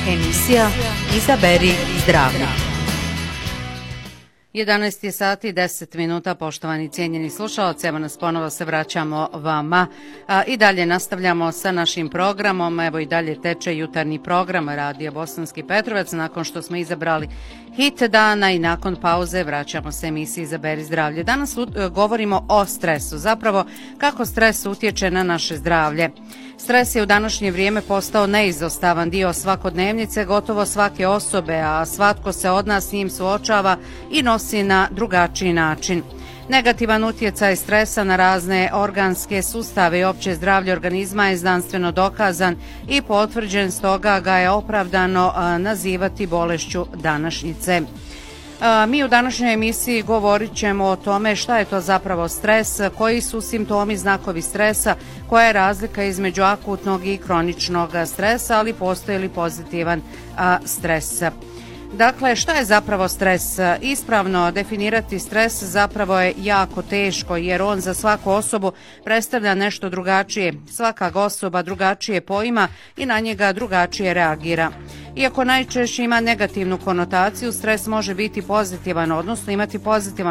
Emisija Izaberi zdravlje. 11 je sati i 10 minuta, poštovani cijenjeni slušalci, evo nas ponovo se vraćamo vama i dalje nastavljamo sa našim programom. Evo i dalje teče jutarnji program Radija Bosanski Petrovac. Nakon što smo izabrali hit dana i nakon pauze vraćamo se emisiji Izaberi zdravlje. Danas govorimo o stresu, zapravo kako stres utječe na naše zdravlje. Stres je u današnje vrijeme postao neizostavan dio svakodnevnice gotovo svake osobe, a svatko se od nas s njim suočava i nosi na drugačiji način. Negativan utjecaj stresa na razne organske sustave i opće zdravlje organizma je znanstveno dokazan i potvrđen, stoga ga je opravdano nazivati bolešću današnjice. Mi u današnjoj emisiji govorit ćemo o tome šta je to zapravo stres, koji su simptomi, znakovi stresa, koja je razlika između akutnog i kroničnog stresa, ali postoji li pozitivan stres. Dakle, šta je zapravo stres? Ispravno definirati stres zapravo je jako teško jer on za svaku osobu predstavlja nešto drugačije. Svaka osoba drugačije poima i na njega drugačije reagira. Iako najčešće ima negativnu konotaciju, stres može biti pozitivan, odnosno imati pozitivan